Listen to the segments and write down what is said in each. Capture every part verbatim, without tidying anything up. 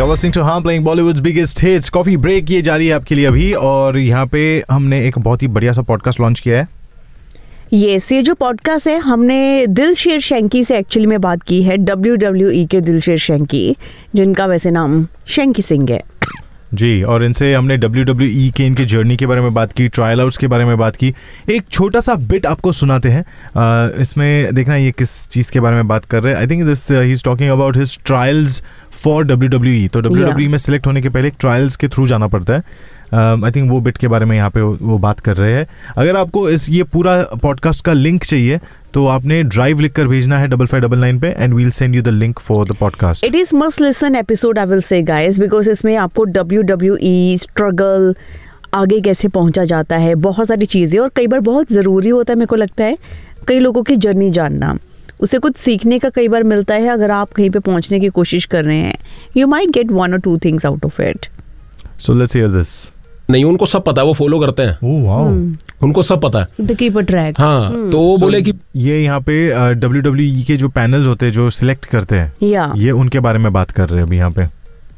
You're listening to हम playing Bollywood's biggest hits. Coffee break ये जारी है आपके लिए अभी, और यहाँ पे हमने एक बहुत ही बढ़िया सा पॉडकास्ट लॉन्च किया है. yes, ये जो पॉडकास्ट है हमने दिलशेर शेंकी से एक्चुअली में बात की है. डब्ल्यू डब्ल्यू ई के दिलशेर शेंकी, जिनका वैसे नाम शेंकी सिंह है जी, और इनसे हमने डब्ल्यू डब्ल्यू ई के इनके जर्नी के बारे में बात की, ट्रायल आउट्स के बारे में बात की. एक छोटा सा बिट आपको सुनाते हैं. uh, इसमें देखना ये किस चीज़ के बारे में बात कर रहे हैं. I think this he is talking about his trials for W W E. तो डब्ल्यू डब्ल्यू ई में सिलेक्ट होने के पहले ट्रायल्स के थ्रू जाना पड़ता है. आई uh, थिंक वो बिट के बारे में यहाँ पे वो, वो बात कर रहे हैं. अगर आपको इस ये पूरा पॉडकास्ट का लिंक चाहिए तो आपने ड्राइव लिख कर भेजना है डबल फाइव डबल नाइन पे, and we'll send you the link for the podcast. It is must listen episode I will say guys, because इसमें आपको डब्ल्यू डब्ल्यू ई स्ट्रगल, आगे कैसे पहुंचा जाता है, बहुत सारी चीज़ें, और कई बार बहुत ज़रूरी होता है मेरे को लगता है कई लोगों की जर्नी जानना. उसे कुछ सीखने का कई बार मिलता है. अगर आप कहीं पे पहुंचने की कोशिश कर रहे हैं, यू माइट गेट वन और two things out of it. So let's hear this. नहीं, उनको सब पता है, वो फॉलो करते हैं. ओह वाओ, उनको सब पता है. The keep a track. हाँ, तो वो so, बोले कि ये यहाँ पे डब्ल्यू डब्ल्यू ई के जो पैनल्स होते हैं जो सिलेक्ट करते हैं, yeah. ये उनके बारे में बात कर रहे हैं अभी यहाँ पे.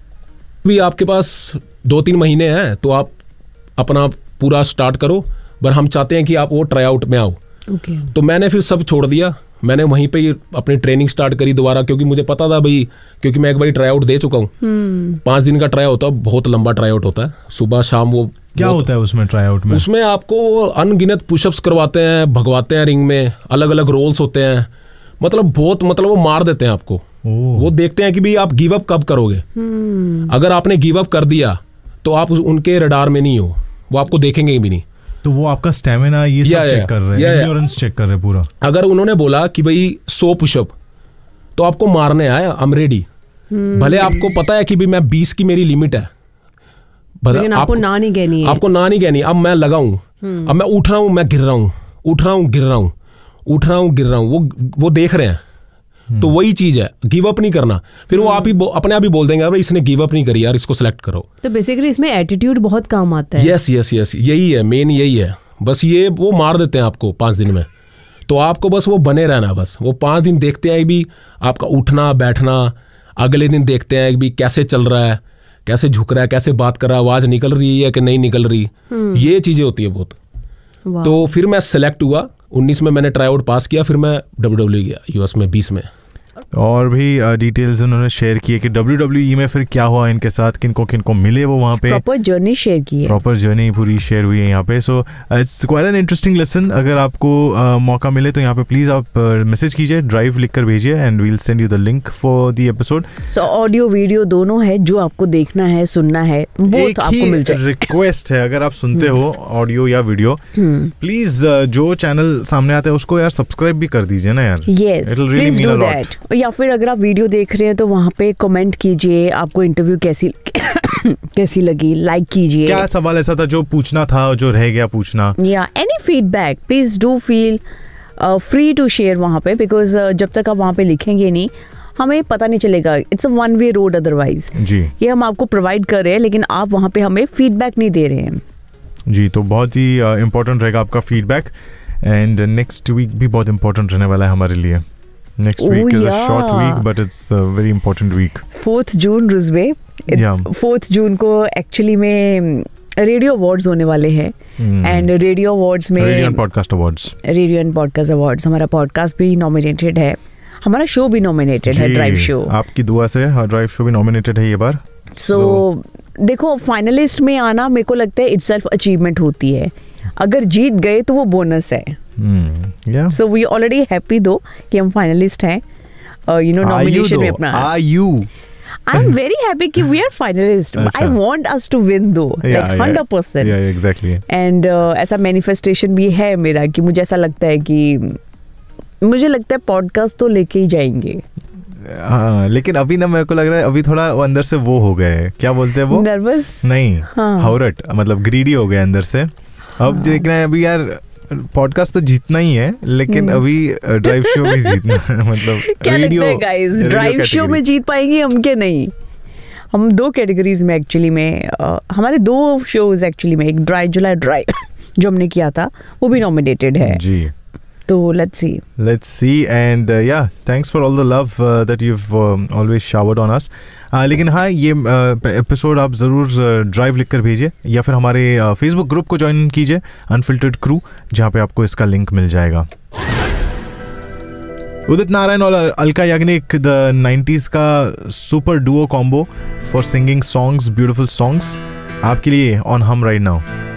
भी आपके पास दो तीन महीने हैं तो आप अपना पूरा स्टार्ट करो, पर हम चाहते हैं कि आप वो ट्राई आउट में आओ. okay. तो मैंने फिर सब छोड़ दिया. मैंने वहीं पे अपनी ट्रेनिंग स्टार्ट करी दोबारा, क्योंकि मुझे पता था भाई, क्योंकि मैं एक बार ट्राई आउट दे चुका हूँ. hmm. पाँच दिन का ट्राई होता है, बहुत लंबा ट्राई आउट होता है. सुबह शाम वो क्या होता है उसमें ट्राई आउट में? उसमें आपको अनगिनत पुशअप्स करवाते हैं, भगवाते हैं रिंग में, अलग अलग रोल्स होते हैं. मतलब बहुत मतलब वो मार देते हैं आपको. वो देखते हैं कि भाई आप गिव अप कब करोगे. hmm. अगर आपने गिव अप कर दिया तो आप उनके रडार में नहीं हो, वो आपको देखेंगे भी नहीं. तो वो आपका स्टेमिना ये सब चेक कर रहे हैं, एंड्योरेंस चेक कर रहे हैं पूरा. अगर उन्होंने बोला कि भाई सौ पुशअप, तो आपको मारने आए, आई एम रेडी. भले आपको पता है कि भाई मैं बीस की मेरी लिमिट है, लेकिन आपको ना नहीं कहनी है. आपको ना नहीं कहनी. अब मैं लगाऊं, अब मैं उठ रहा हूं, मैं गिर रहा हूं, उठ रहा हूं, गिर रहा हूं, उठ रहा हूं, गिर रहा हूं. वो वो देख रहे हैं. तो वही चीज है, गिव अप नहीं करना. फिर वो आप ही अपने आप ही बोल देंगे, अरे इसने गिव अप नहीं करी यार, इसको सेलेक्ट करो. तो बेसिकली इसमें एटीट्यूड बहुत काम आता है. यस यस यस, यही है मेन, यही है. बस ये वो मार देते हैं आपको पाँच दिन में. तो आपको बस वो बने रहना. बस वो पाँच दिन देखते हैं भी आपका उठना बैठना. अगले दिन देखते हैं भी कैसे चल रहा है, कैसे झुक रहा है, कैसे बात कर रहा है, आवाज निकल रही है कि नहीं निकल रही. ये चीजें होती है बहुत. तो फिर मैं सेलेक्ट हुआ. उन्नीस में मैंने ट्राई आउट पास किया. फिर मैं डब्ल्यू डब्ल्यू गया यूएस में बीस में. और भी डिटेल्स उन्होंने शेयर किए कि डब्ल्यू डब्ल्यू ई में फिर क्या हुआ इनके साथ, किनको किनको मिले वो वहाँ पे. प्रॉपर जर्नी शेयर की है. प्रॉपर जर्नी पूरी शेयर हुई है यहाँ पे. So it's quite an interesting lesson. अगर आपको uh, मौका मिले तो यहाँ पे प्लीज आप मैसेज uh, कीजिए, ड्राइव लिख कर भेजिए, and we'll send you the link for the episode. So audio video दोनों है, जो आपको देखना है सुनना है वो तो आपको मिल जाए. रिक्वेस्ट है, अगर आप सुनते हो ऑडियो या वीडियो, प्लीज जो चैनल सामने आता है उसको यार सब्सक्राइब भी कर दीजिए ना यार. Yes, please do that. या फिर अगर आप वीडियो देख रहे हैं तो वहाँ पे कमेंट कीजिए, आपको इंटरव्यू कैसी कैसी लगी, लाइक कीजिए. क्या सवाल ऐसा था जो पूछना था, जो रह गया पूछना, या any feedback, please do feel free to share वहाँ पे, बिकॉज uh, जब तक आप वहाँ पे लिखेंगे नहीं, हमें पता नहीं चलेगा. It's a one way road otherwise. जी, ये हम आपको प्रोवाइड कर रहे हैं, लेकिन आप वहाँ पे हमें फीडबैक नहीं दे रहे हैं. जी, तो बहुत ही इम्पोर्टेंट uh, रहेगा आपका फीडबैक. एंड नेक्स्ट वीक भी बहुत इंपॉर्टेंट रहने वाला है हमारे लिए. Next week oh, is yeah. a short week, but it's a very important week. fourth June Ruzbeh. yeah. fourth June को एक्चुअली में रेडियो अवार्ड्स होने वाले हैं. एंड रेडियो अवार्ड्स में radio and podcast awards radio and podcast awards हमारा podcast भी nominated है, हमारा शो भी नॉमिनेटेड है, ड्राइव शो. आपकी दुआ से ड्राइव शो भी नॉमिनेटेड है ये बार. सो so, देखो, फाइनलिस्ट में आना मेरे को लगता है इटसेल्फ अचीवमेंट होती है. अगर जीत गए तो वो बोनस है. सो वी ऑलरेडी हैप्पी दो कि हम फाइनलिस्ट हैं, यू नो नॉमिनेशन में अपना. Are you? I am very happy कि we are finalist. I want us to win दो, लाइक हंड्रेड परसेंट. या एग्जैक्टली. एंड ऐसा मैनिफेस्टेशन भी है मेरा कि मुझे ऐसा लगता है कि मुझे लगता है पॉडकास्ट तो लेके ही जाएंगे. हाँ, लेकिन अभी ना मेरे को लग रहा है अभी थोड़ा वो अंदर से वो हो गए, क्या बोलते हैं वो, नर्वस नहीं, हाउरट, मतलब ग्रीडी हो गए अंदर से. अब देखना है अभी यार, पॉडकास्ट तो जीतना ही है, लेकिन अभी ड्राइव शो भी जीतना है. मतलब क्या लगता है गाइस, ड्राइव शो में जीत पाएंगे हम क्या? नहीं, हम दो कैटेगरीज में एक्चुअली में uh, हमारे दो शोज एक्चुअली में, एक ड्राई जुलाई ड्राइव जो हमने किया था वो भी नॉमिनेटेड है जी. तो let's see Let's see and uh, yeah, thanks for all the love uh, that you've um, always showered on us. Uh, लेकिन हाँ, ये एपिसोड आप ज़रूर ड्राइव लिख कर भेजिए या फिर हमारे फेसबुक ग्रुप को ज्वाइन कीजिए, अनफिल्टर्ड क्रू, जहाँ पे आपको इसका लिंक मिल जाएगा. उदित नारायण और अलका याग्निक, द नाइंटीज़ का super Duo combo for singing songs, beautiful songs, आपके लिए ऑन हम राइट नाउ.